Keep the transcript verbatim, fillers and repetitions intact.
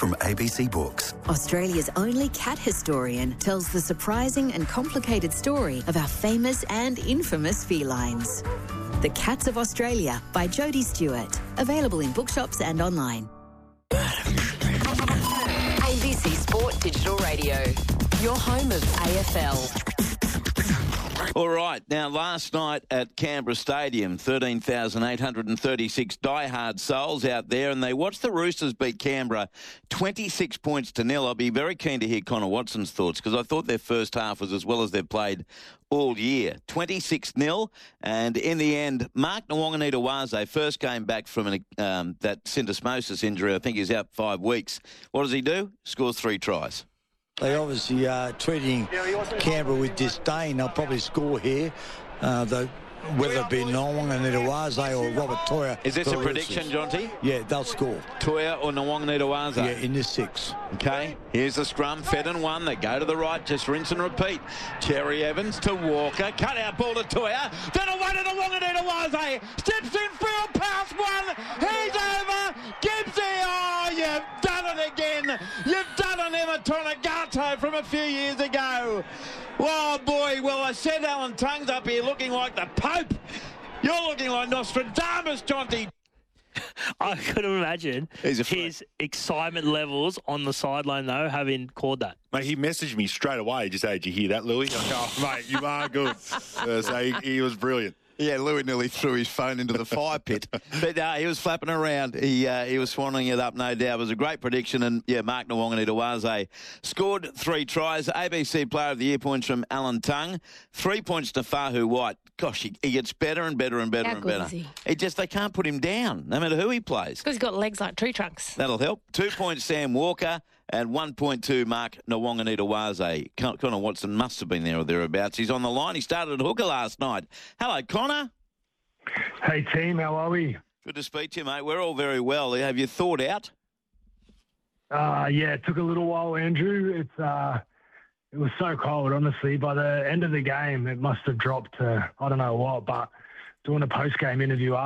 from A B C Books. Australia's only cat historian tells the surprising and complicated story of our famous and infamous felines. The Cats of Australia by Jodie Stewart. Available in bookshops and online. A B C Sport Digital Radio. Your home of A F L. All right, now last night at Canberra Stadium, thirteen thousand eight hundred thirty-six diehard souls out there, and they watched the Roosters beat Canberra twenty-six points to nil. I'll be very keen to hear Connor Watson's thoughts because I thought their first half was as well as they've played all year. twenty-six nil, and in the end, Mark Nawaqanitawase first came back from an, um, that syndesmosis injury. I think he's out five weeks. What does he do? Scores three tries. They obviously are treating Canberra with disdain. They'll probably score here. Uh, the, whether it be Nawaqanitawase or Robert Toia. Is this a prediction, Jonty? Yeah, they'll score. Toia or Nawaqanitawase? Yeah, in this six. Okay, here's the scrum. Fed and one. They go to the right. Just rinse and repeat. Cherry Evans to Walker. Cut out ball to Toia. Then away to Nawaqanitawase. Steps in field past one. He's over. Gibbsy. Oh, you've done it again. You've done an Emetonagato from a few years ago. Oh, boy. Well, I said Alan Tongue's up here looking like the Pope. You're looking like Nostradamus, Jonty. I couldn't imagine his excitement levels on the sideline, though, having called that. Mate, he messaged me straight away. Just said, did you hear that, Louis? I'm like, oh, mate, you are good. Uh, so he, he was brilliant. Yeah, Louis nearly threw his phone into the fire pit. But uh, he was flapping around. He uh, he was swanning it up, no doubt. It was a great prediction. And, yeah, Mark Nawaqanitawase scored three tries. A B C Player of the Year points from Alan Tongue. Three points to Fahu White. Gosh, he, he gets better and better and better How and good better. is he? He just, they can't put him down, no matter who he plays. Because he's got legs like tree trunks. That'll help. Two points Sam Walker and one point two Mark Nawaqanitawase. Con- Connor Watson must have been there or thereabouts. He's on the line. He started at hooker last night. Hello, Connor. Hey, team, how are we? Good to speak to you, mate. We're all very well. Have you thought out? Uh, yeah, it took a little while, Andrew. It's uh, it was so cold, honestly. By the end of the game, it must have dropped to, I don't know what, but doing a post-game interview